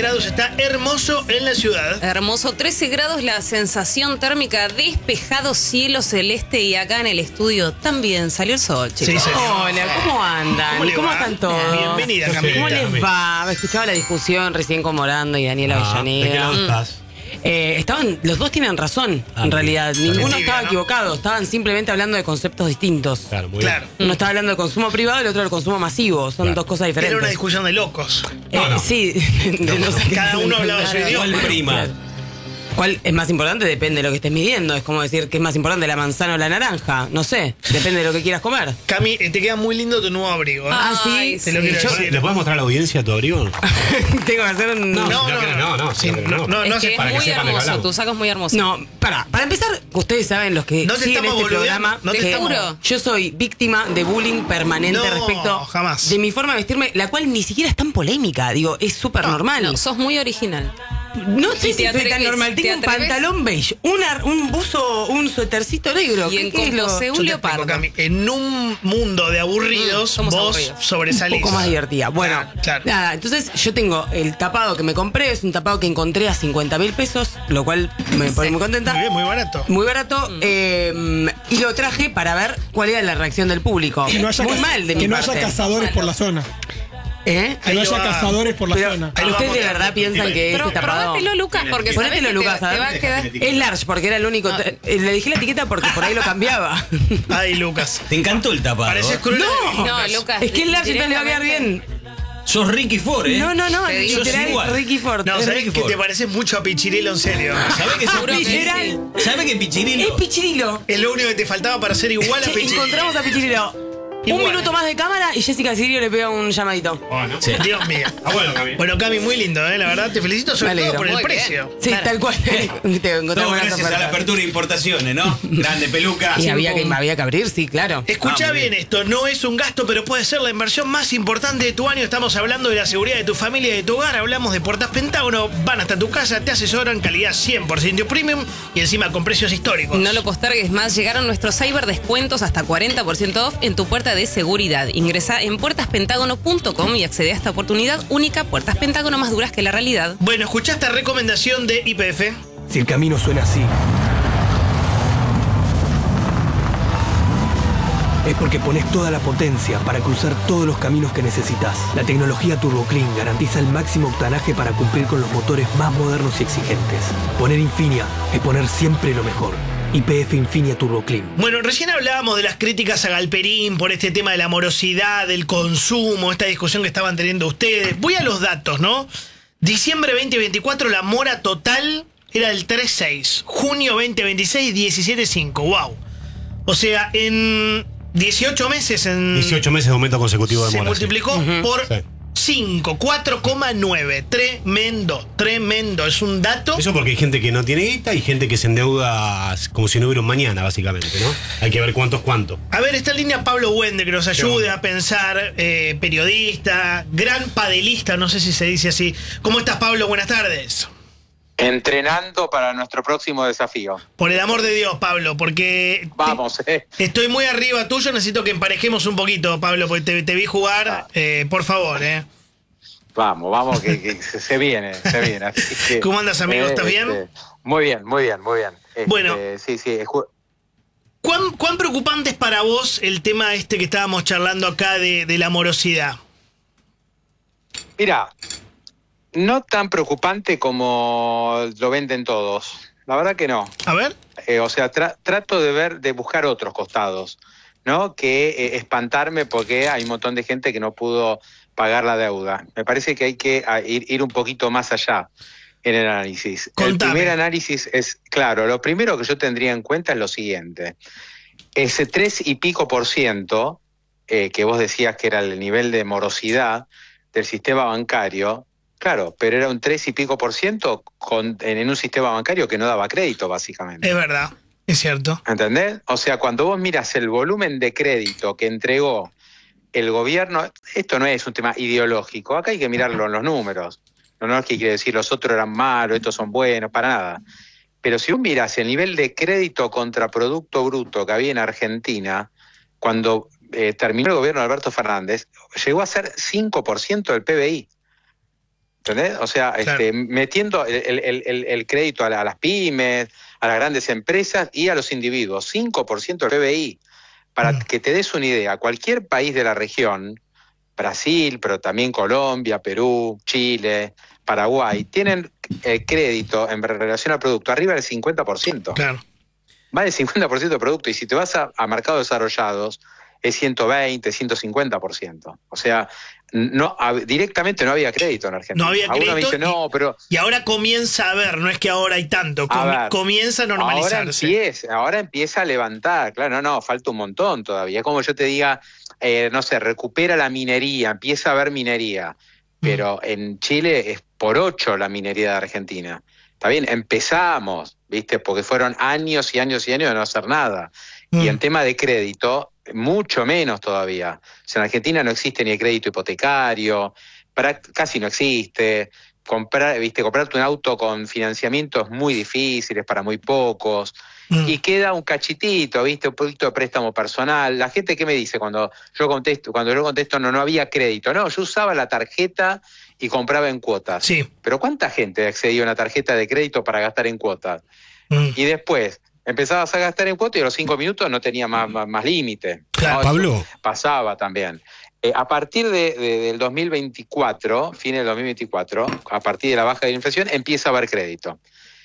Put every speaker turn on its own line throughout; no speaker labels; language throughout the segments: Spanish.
grados, está hermoso en la ciudad.
Hermoso, 13 grados la sensación térmica, despejado, cielo celeste y acá en el estudio también salió el sol, chicos.
Sí, señor.
Hola, ¿cómo andan?
¿Cómo
están todos?
Bienvenida, Camila.
¿Cómo les va? Me escuchaba la discusión recién con Morando y Daniela Avellaneda.
¿De qué lado estás?
Los dos tienen razón, en realidad. Ninguno
Tibia,
estaba
¿no?
equivocado. Estaban simplemente hablando de conceptos distintos.
Claro, muy
Claro.
bien.
Uno estaba hablando del consumo privado y el otro del consumo masivo. Son dos cosas diferentes.
Era una discusión de locos.
No.
Sí, de no sé qué-
Cada uno hablaba su idioma.
¿Cuál prima?
¿Cuál es más importante? Depende de lo que estés midiendo. Es como decir, ¿qué es más importante, la manzana o la naranja? No sé, depende de lo que quieras comer.
Cami, te queda muy lindo tu nuevo abrigo.
Ah,
Ay,
sí.
Te lo quiero
Yo-
decir.
¿Le puedes mostrar a la audiencia tu abrigo?
Tengo que hacer un...
No,
Sí,
no
Es
hace
que es
para que
muy
sepan de qué
hermoso,
hablamos.
tu saco es muy hermoso.
No, para empezar, ustedes saben los que
No te
siguen
estamos
este
boludeando,
programa
no te
que
estamos-
yo soy víctima de bullying permanente
No,
respecto
jamás.
de mi forma de vestirme, la cual ni siquiera es tan polémica, digo, es súper normal.
No, sos muy original.
No sé
Y
si
te
soy tan
atreves,
normal,
te
tengo un
atreves.
pantalón beige, un buzo, un suétercito negro.
Y en
¿qué es lo-
Composé
Yo
un
te
leopardo.
explico, Cami. En un mundo de aburridos,
somos
vos
aburridos.
un
sobresalís.
poco más divertida. Bueno,
Claro.
nada, entonces yo tengo el tapado que me compré, es un tapado que encontré a 50.000 pesos, lo cual me pone muy contenta.
Muy bien, muy barato.
Muy barato, y lo traje para ver cuál era la reacción del público.
Que no haya,
Muy mal de mi
que no
parte.
haya cazadores por la zona.
¿Eh?
Que no
Ahí
haya
va.
cazadores por la
Pero,
zona.
Ahí lo
¿ustedes
vamos
de
a-
verdad piensan que
Pero
este tapado...
probátelo, Lucas, porque sabés
Ponértelo,
que
Lucas,
te va
a
a
ver.
quedar...
Es large, porque era el único... Le dije la etiqueta porque por ahí lo cambiaba.
Ay, Lucas.
Te encantó el tapado.
Pareces cruel.
No, Lucas.
Es que el large entonces le va a quedar bien.
Sos Ricky Ford, ¿eh?
No,
Te digo,
literal,
sos igual.
Ricky Ford.
No,
Es
¿sabés
Ricky
que
Ford.
te pareces mucho a Pichirilo, en serio?
¿Sabés que sos
Seguro que
Literal.
¿Sabés que Pichirilo?
Es Pichirilo.
Es lo único que te faltaba para ser igual a
Che,
Pichirilo.
encontramos a Pichirilo.
Igual.
Un minuto más de cámara y Jessica Sirio le pega un llamadito.
Bueno.
Sí.
Dios mío.
Ah, bueno, Cami.
Bueno, Cami, muy lindo, la verdad. Te felicito sobre
Me
todo
alegro.
por el
Muy bien.
precio.
Sí,
Claro.
tal cual. Te encontramos
Todo
unas
gracias a la
ofertas.
apertura de importaciones, ¿no? Grande peluca.
Y había que abrir, sí, claro.
Escucha
muy
bien esto, no es un gasto, pero puede ser la inversión más importante de tu año. Estamos hablando de la seguridad de tu familia y de tu hogar. Hablamos de Puertas Pentágono, van hasta tu casa, te asesoran, calidad 100% premium y encima con precios históricos.
No lo postergues más, llegaron nuestros cyber descuentos hasta 40% off en tu puerta de seguridad. Ingresa en puertaspentágono.com y accede a esta oportunidad única. Puertas Pentágono, más duras que la realidad.
Bueno, escuchá esta recomendación de YPF.
Si el camino suena así, es porque pones toda la potencia para cruzar todos los caminos que necesitas. La tecnología Turbo Clean garantiza el máximo octanaje para cumplir con los motores más modernos y exigentes. Poner Infinia es poner siempre lo mejor. YPF Infinia Turbo Clean.
Bueno, recién hablábamos de las críticas a Galperín por este tema de la morosidad, del consumo, esta discusión que estaban teniendo ustedes. Voy a los datos, ¿no? Diciembre 2024, la mora total era del 3.6. Junio 2026, 17.5. ¡Wow! O sea, en 18 meses...
18 meses de aumento consecutivo de
se
mora.
multiplicó por
Sí.
5, 4,9. Tremendo. Es un dato.
Eso porque hay gente que no tiene guita y gente que se endeuda como si no hubiera un mañana, básicamente, ¿no? Hay que ver cuánto es cuánto.
A ver, está en línea Pablo Wende, que nos ayude a pensar, periodista, gran padelista, no sé si se dice así. ¿Cómo estás, Pablo? Buenas tardes.
Entrenando para nuestro próximo desafío.
Por el amor de Dios, Pablo, porque
Vamos,
estoy muy arriba tuyo, necesito que emparejemos un poquito, Pablo, porque te vi jugar, por favor,
Vamos, que se viene. Así que,
¿Cómo andas, amigo? ¿Estás bien?
Muy bien.
Bueno.
Sí.
¿Cuán preocupante es para vos el tema este que estábamos charlando acá de la morosidad?
Mira, no tan preocupante como lo venden todos. La verdad que no.
A ver.
O sea, trato de buscar otros costados, ¿no? Que espantarme porque hay un montón de gente que no pudo pagar la deuda. Me parece que hay que ir un poquito más allá en el análisis.
Contame.
El primer análisis es, claro, lo primero que yo tendría en cuenta es lo siguiente. Ese 3 y pico % que vos decías que era el nivel de morosidad del sistema bancario, claro, pero era un 3 y pico % en un sistema bancario que no daba crédito, básicamente.
Es verdad, es cierto.
¿Entendés? O sea, cuando vos miras el volumen de crédito que entregó el gobierno, esto no es un tema ideológico, acá hay que mirarlo en los números. No es que quiere decir los otros eran malos, estos son buenos, para nada. Pero si vos mirás el nivel de crédito contra Producto Bruto que había en Argentina, cuando terminó el gobierno de Alberto Fernández, llegó a ser 5% del PBI. ¿Entendés? O sea,
Claro.
metiendo el crédito a las pymes, a las grandes empresas y a los individuos. 5% del PBI. Para que te des una idea, cualquier país de la región, Brasil, pero también Colombia, Perú, Chile, Paraguay, tienen crédito en relación al producto arriba del 50%.
Claro.
Más del 50% de producto. Y si te vas a mercados desarrollados, es 120, 150%. O sea, directamente no había crédito en Argentina.
No había crédito.
Uno me dice, no, pero...
Y ahora comienza a ver, no es que ahora hay tanto, comienza a normalizarse.
Ahora empieza a levantar. Claro, no, falta un montón todavía. Como yo te diga, no sé, recupera la minería, empieza a haber minería. Pero en Chile es por 8 la minería de Argentina. Está bien, empezamos, ¿viste? Porque fueron años y años y años de no hacer nada. Y en tema de crédito, mucho menos todavía. O sea, en Argentina no existe ni el crédito hipotecario, casi no existe. Comprarte un auto con financiamientos muy difíciles para muy pocos. Y queda un cachitito, ¿viste? Un poquito de préstamo personal. La gente, ¿qué me dice cuando yo contesto? No había crédito. No, yo usaba la tarjeta y compraba en cuotas.
Sí.
Pero ¿cuánta gente accedió a una tarjeta de crédito para gastar en cuotas? Y después empezabas a gastar en cuotas y a los 5 minutos no tenía más límite.
Claro.
No,
Pablo.
pasaba también. A partir del 2024, fin del 2024, a partir de la baja de la inflación, empieza a haber crédito.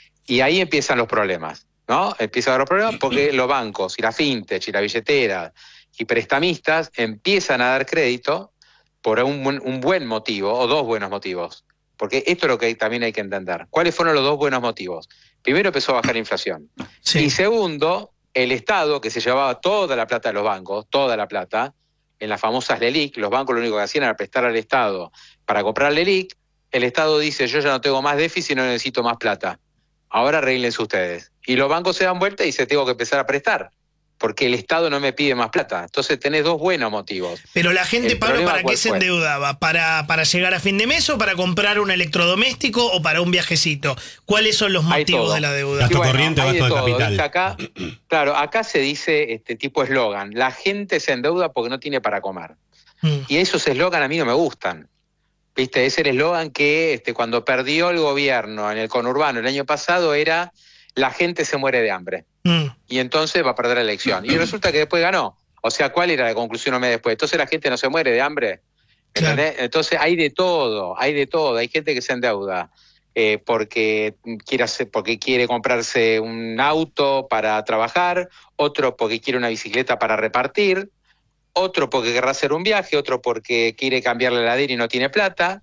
Y ahí empiezan los problemas, ¿no? Empiezan a haber los problemas porque los bancos y la fintech y la billetera y prestamistas empiezan a dar crédito por un buen motivo o dos buenos motivos. Porque esto es lo que también hay que entender. ¿Cuáles fueron los dos buenos motivos? Primero, empezó a bajar la inflación.
Sí.
Y segundo, el Estado, que se llevaba toda la plata de los bancos, toda la plata, en las famosas LELIQ, los bancos lo único que hacían era prestar al Estado para comprar LELIQ. El Estado dice, yo ya no tengo más déficit, no necesito más plata. Ahora arréglense ustedes. Y los bancos se dan vuelta y dicen, tengo que empezar a prestar, porque el Estado no me pide más plata. Entonces tenés dos buenos motivos.
Pero la gente,
El
Pablo,
problema,
¿para qué
¿cuál
se
fue?
endeudaba? ¿Para llegar a fin de mes o para comprar un electrodoméstico o para un viajecito? ¿Cuáles son los
Hay
motivos
todo.
de la deuda?
Gasto corriente,
hay de
gasto de
todo,
capital.
¿viste? Acá se dice este tipo eslogan, la gente se endeuda porque no tiene para comer. Y esos eslogan a mí no me gustan. ¿Viste? Ese era el eslogan que cuando perdió el gobierno en el conurbano el año pasado era la gente se muere de hambre. Y entonces va a perder la elección. Y resulta que después ganó. O sea, ¿cuál era la conclusión un mes después? Entonces la gente no se muere de hambre. ¿Entendés?
Claro.
Entonces hay de todo. Hay gente que se endeuda porque quiere comprarse un auto para trabajar, otro porque quiere una bicicleta para repartir, otro porque querrá hacer un viaje, otro porque quiere cambiar la heladera y no tiene plata,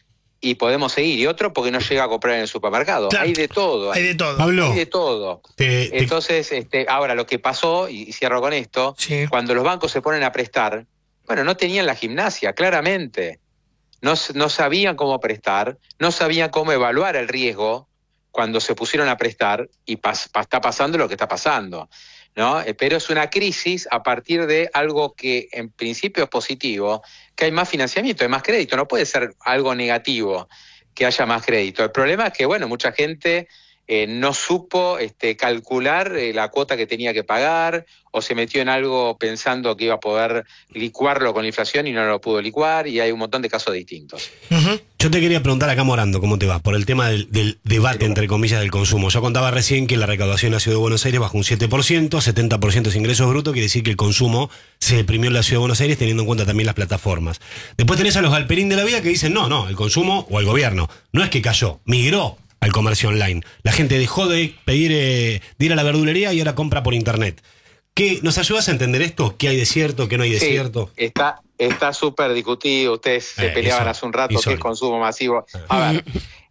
y podemos seguir, y otro porque no llega a comprar en el supermercado.
Claro.
Hay de todo.
Hay de todo.
Pablo,
Hay de todo. Entonces, ahora lo que pasó, y cierro con esto,
Sí.
cuando los bancos se ponen a prestar, bueno, no tenían la gimnasia, claramente. No sabían cómo prestar, no sabían cómo evaluar el riesgo cuando se pusieron a prestar, y está pasando lo que está pasando, ¿no? Pero es una crisis a partir de algo que en principio es positivo, que hay más financiamiento, hay más crédito. No puede ser algo negativo que haya más crédito. El problema es que, bueno, mucha gente no supo calcular la cuota que tenía que pagar, o se metió en algo pensando que iba a poder licuarlo con la inflación y no lo pudo licuar, y hay un montón de casos distintos.
yo te quería preguntar acá, Morando, ¿cómo te va? Por el tema del debate, entre comillas, del consumo. Yo contaba recién que la recaudación en la Ciudad de Buenos Aires bajó un 7%, 70% es ingresos brutos, quiere decir que el consumo se deprimió en la Ciudad de Buenos Aires, teniendo en cuenta también las plataformas. Después tenés a los galperín de la vida que dicen, no, el consumo o el gobierno, no es que cayó, migró al comercio online. La gente dejó de pedir, de ir a la verdulería y ahora compra por internet. ¿Nos ayudas a entender esto? ¿Qué hay de cierto? ¿Qué no hay de cierto?
Está súper discutido. Ustedes se peleaban
eso,
hace un rato que es consumo masivo. A ver,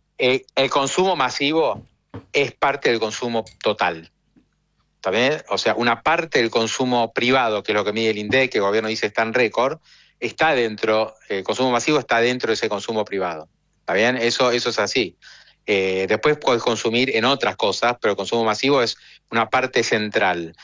el consumo masivo es parte del consumo total. ¿Está bien? O sea, una parte del consumo privado, que es lo que mide el INDEC, que el gobierno dice está en récord, está dentro, el consumo masivo está dentro de ese consumo privado. ¿Está bien? Eso es así. Después puedes consumir en otras cosas, pero el consumo masivo es una parte central.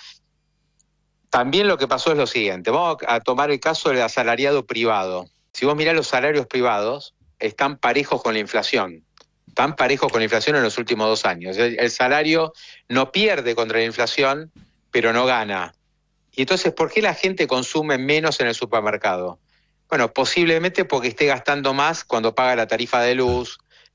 También lo que pasó es lo siguiente, vamos a tomar el caso del asalariado privado. Si vos mirás los salarios privados, están parejos con la inflación. Están parejos con la inflación en los últimos 2 años. El salario no pierde contra la inflación, pero no gana. Y entonces, ¿por qué la gente consume menos en el supermercado? Bueno, posiblemente porque esté gastando más cuando paga la tarifa de luz,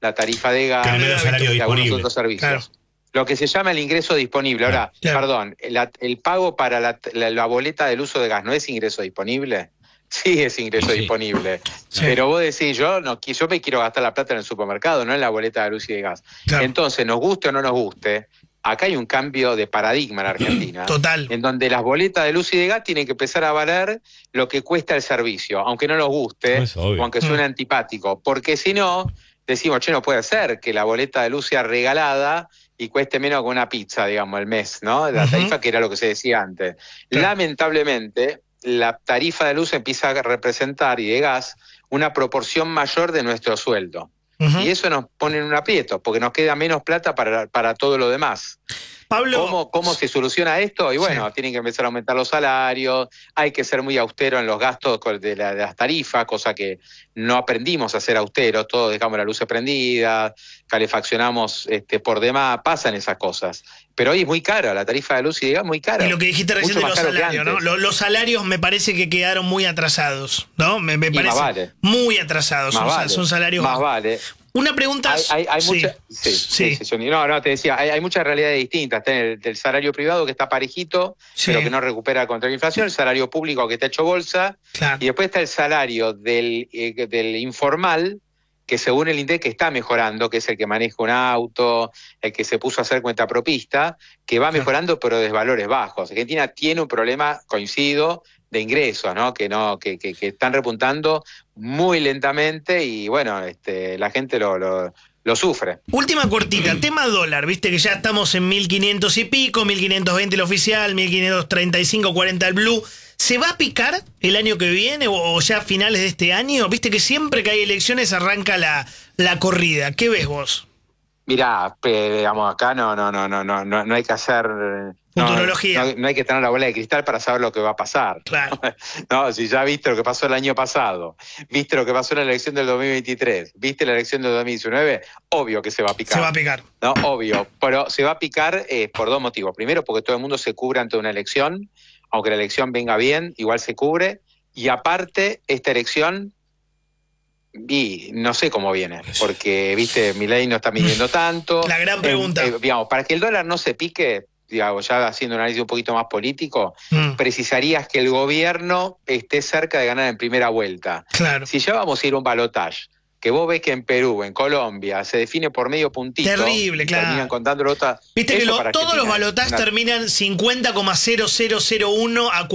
la tarifa de gas,
Que no era salario
y algunos
disponible.
otros servicios.
Claro.
Lo que se llama el ingreso disponible. Ahora,
Claro.
perdón, el pago para la boleta del uso de gas, ¿no es ingreso disponible? Sí, es ingreso
Sí.
disponible. Pero vos decís, yo me quiero gastar la plata en el supermercado, no en la boleta de luz y de gas.
Claro.
Entonces, nos guste o no nos guste, acá hay un cambio de paradigma en Argentina.
Total.
En donde las boletas de luz y de gas tienen que empezar a valer lo que cuesta el servicio, aunque no nos guste,
Es obvio.
o aunque suene antipático. Porque si no, decimos, che, no puede ser que la boleta de luz sea regalada y cueste menos que una pizza, digamos, el mes, ¿no? La tarifa que era lo que se decía antes.
Claro.
Lamentablemente, la tarifa de luz empieza a representar, y de gas, una proporción mayor de nuestro sueldo.
Ujú.
Y eso nos pone en un aprieto, porque nos queda menos plata para todo lo demás.
Pablo,
¿Cómo se soluciona esto? Y bueno, tienen que empezar a aumentar los salarios, hay que ser muy austero en los gastos de las tarifas, cosa que no aprendimos a ser austeros, todos dejamos las luces prendidas, calefaccionamos por demás, pasan esas cosas. Pero hoy es muy cara, la tarifa de luz y de gas muy cara.
y lo que dijiste recién
Mucho
de los
más caro que
salarios, ¿no?
antes.
Los salarios me parece que quedaron muy atrasados, ¿no? Me
más
parece
vale.
muy atrasados.
Más
Son,
vale,
son salarios
más
bajos.
vale.
Una pregunta.
Hay
sí,
mucha- sí, Johnny. No, te decía, hay muchas realidades distintas. Está el salario privado que está parejito,
Sí.
pero que no recupera contra la inflación, el salario público que está hecho bolsa,
Claro.
y después está el salario del informal, que según el INDEC está mejorando, que es el que maneja un auto, el que se puso a hacer cuentapropista, que va mejorando pero de valores bajos. Argentina tiene un problema, coincido, de ingresos, ¿no? Que están repuntando muy lentamente y bueno, la gente lo sufre.
Última cortita, tema dólar, viste que ya estamos en 1500 y pico, 1520 el oficial, 1535, 40 el blue. ¿Se va a picar el año que viene o ya a finales de este año? Viste que siempre que hay elecciones arranca la corrida. ¿Qué ves vos?
Mirá, digamos, acá no hay que hacer...
Futurología.
No hay que tener la bola de cristal para saber lo que va a pasar.
Claro.
No, si ya viste lo que pasó el año pasado, viste lo que pasó en la elección del 2023, viste la elección del 2019, obvio que se va a picar.
Se va a picar.
No, obvio. Pero se va a picar por dos motivos. Primero, porque todo el mundo se cubre ante una elección, aunque la elección venga bien, igual se cubre. Y aparte, esta elección... Y no sé cómo viene, porque, viste, Milei no está midiendo tanto.
La gran pregunta.
Digamos, para que el dólar no se pique, digamos, ya haciendo un análisis un poquito más político,
Mm.
precisarías que el gobierno esté cerca de ganar en primera vuelta.
Claro.
Si ya vamos a ir a un balotaje, que vos ves que en Perú, en Colombia, se define por medio puntito.
Terrible,
y
claro.
Terminan contándolo otra.
Viste que
Eso para
todos los
Argentina
balotajes
es una-
terminan 50,0001 a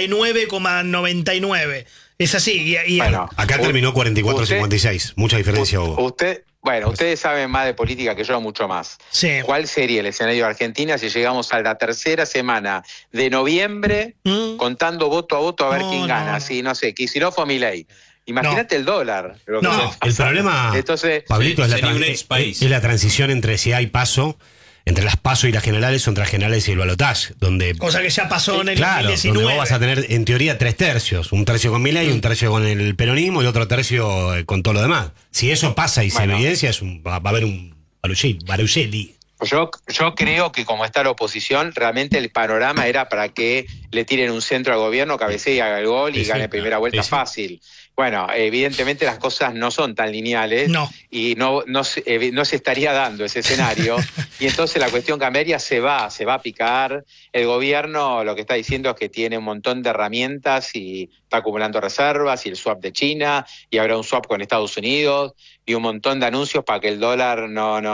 49,99. Es así. Y
Bueno,
Acá terminó 44-56. Mucha diferencia hubo.
Ustedes saben más de política que yo, mucho más.
sí.
¿Cuál sería el escenario de Argentina si llegamos a la tercera semana de noviembre
Mm.
contando voto a voto a ver
No,
quién
no,
gana?
no.
Sí, no sé, Kicillof o Milei. Imagínate el dólar. Lo que
No,
se
El
pasa.
problema,
Entonces,
Pablito, es
sería un ex país.
es la transición entre si hay paso, entre las paso y las generales, o entre las generales y el balotaje, donde...
Cosa que ya pasó en el
Claro,
2019.
donde vos vas a tener en teoría 3 tercios, un tercio con Milei, un tercio con el peronismo y otro tercio con todo lo demás. Si eso pasa y se
Bueno.
evidencia, va a haber un Baruchelli.
yo creo que como está la oposición, realmente el panorama era para que le tiren un centro al gobierno, cabecee y haga el gol y
Sí, sí,
gane primera vuelta
sí.
fácil. Bueno, evidentemente las cosas no son tan lineales
No.
y no se estaría dando ese escenario y entonces la cuestión cambiaria se va a picar. El gobierno lo que está diciendo es que tiene un montón de herramientas y está acumulando reservas y el swap de China y habrá un swap con Estados Unidos y un montón de anuncios para que el dólar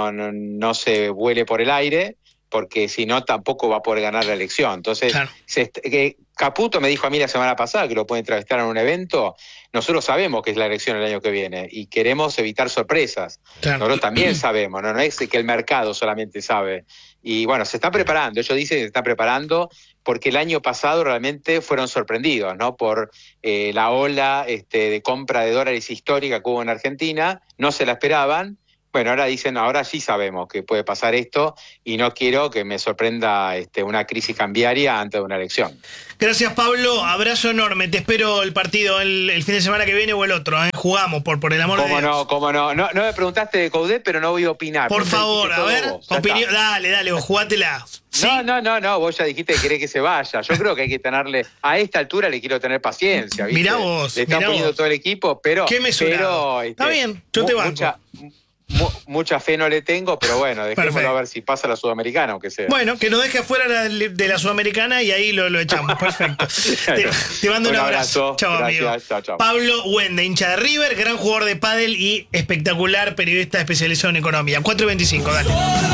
no se vuele por el aire, porque si no tampoco va a poder ganar la elección. Entonces,
Claro.
Caputo me dijo a mí la semana pasada que lo puede entrevistar en un evento. Nosotros sabemos que es la elección el año que viene y queremos evitar sorpresas.
Claro.
Nosotros también sabemos, no es que el mercado solamente sabe. Y bueno, se están preparando, ellos dicen que se están preparando porque el año pasado realmente fueron sorprendidos, ¿no? Por la ola de compra de dólares histórica que hubo en Argentina, no se la esperaban. Bueno, ahora dicen, ahora sí sabemos que puede pasar esto y no quiero que me sorprenda una crisis cambiaria antes de una elección.
Gracias, Pablo. Abrazo enorme. Te espero el partido el fin de semana que viene o el otro. Jugamos, por el amor de Dios.
¿Cómo no? No me preguntaste de Coudet, pero no voy a opinar.
Por
Vos me
favor,
dijiste
a
todo
ver,
vos, ya
opinión.
está.
Dale, vos jugátela. ¿Sí?
No, vos ya dijiste que querés que se vaya. Yo creo que hay que tenerle, a esta altura le quiero tener paciencia, ¿viste?
Mirá vos,
Le están
mirá
poniendo
vos.
todo el equipo, pero...
Qué mesurado.
pero,
Está bien, yo te banco.
mucha fe no le tengo, pero bueno, dejémoslo
Perfecto.
a ver si pasa la Sudamericana, aunque sea.
Bueno, que nos deje afuera de la Sudamericana y ahí lo echamos. Perfecto. Te mando un abrazo. Chao,
Gracias.
amigo.
Chao, chao.
Pablo Wende, hincha de River, gran jugador de pádel y espectacular periodista especializado en economía. 4:25, dale.